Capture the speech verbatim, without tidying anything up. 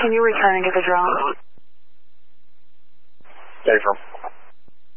Can you return and get the drone? Affirm.